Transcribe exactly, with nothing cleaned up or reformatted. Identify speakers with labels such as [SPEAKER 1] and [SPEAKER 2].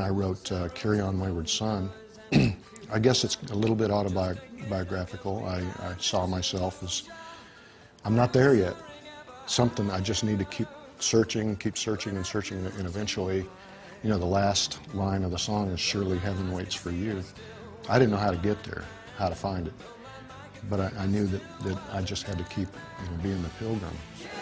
[SPEAKER 1] I wrote uh, Carry On Wayward Son. I guess it's a little bit autobiographical. I, I saw myself as, I'm not there yet. Something I just need to keep searching, keep searching and searching, and eventually, you know, the last line of the song is "Surely heaven waits for you." I didn't know how to get there, how to find it, but I, I knew that, that I just had to keep, you know, being the pilgrim.